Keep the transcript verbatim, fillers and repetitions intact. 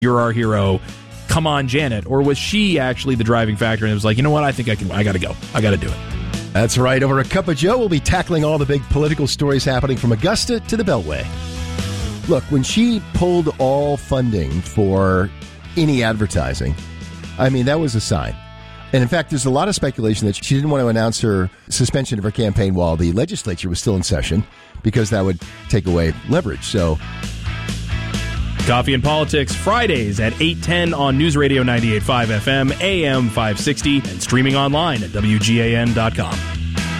you're our hero, come on, Janet? Or was she actually the driving factor and it was like, you know what, I think I can, I got to go. I got to do it. That's right. Over a Cup of Joe, we'll be tackling all the big political stories happening from Augusta to the Beltway. Look, when she pulled all funding for any advertising, I mean, that was a sign. And in fact, there's a lot of speculation that she didn't want to announce her suspension of her campaign while the legislature was still in session because that would take away leverage. So, Coffee and Politics, Fridays at eight ten on News Radio ninety-eight point five F M, A M five sixty, and streaming online at W G A N dot com.